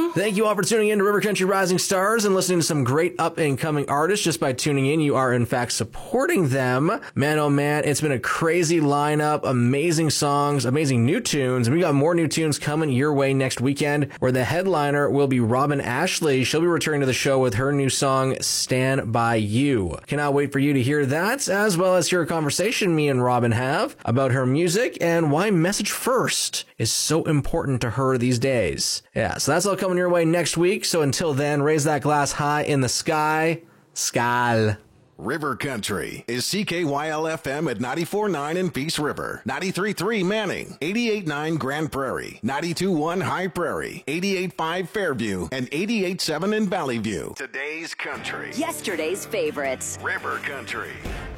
Thank you all for tuning in to River Country Rising Stars and listening to some great up-and-coming artists. Just by tuning in, you are in fact supporting them. Man, oh man, it's been a crazy lineup, amazing songs, amazing new tunes, and we got more new tunes coming your way next weekend, where the headliner will be Robin Ashley. She'll be returning to the show with her new song, Stand By You. Cannot wait for you to hear that, as well as hear a conversation me and Robin have about her music and why Message First is so important to her these days. Yeah, so that's all coming your way next week. So until then, raise that glass high in the sky. Skal. River Country is CKYL-FM at 94.9 in Peace River, 93.3 Manning, 88.9 Grand Prairie, 92.1 High Prairie, 88.5 Fairview, and 88.7 in Valley View. Today's country. Yesterday's favorites. River Country.